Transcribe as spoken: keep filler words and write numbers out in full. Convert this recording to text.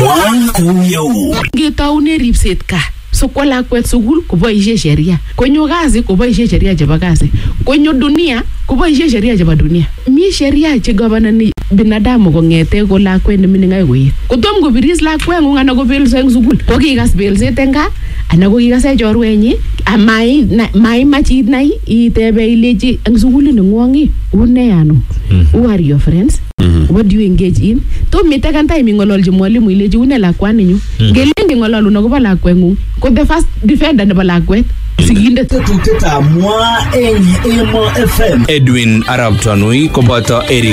Ngetaune ripset ka so kwa lakwet sukul koboishe sheria, konyo kazi koboishe sheria chebo kazi, konyo dunia koboishe sheria chebo dunia. Mi sheria che governani binadamu kongete ko lakwet nemining akoi koet. Kotom kobiris lakweng'ung anan kobelso eng sukul, ko kikas belset eng gaa anan ko kikase chorwenyi amai maimach inai itebe ilechi eng sukulit neng'wong une ano. Who are your friends? Mm-hmm. What do you engage in? To mitakan time ingololji mwalimu ilechi une lakwani nyu. Mm-hmm. Gelenge ngololu nakobo lakweng'ung ko the first defender nebo lakwet. Sigindet tetutetab mwa eng Emo F M. Edwin Arab Tanui koboto Eric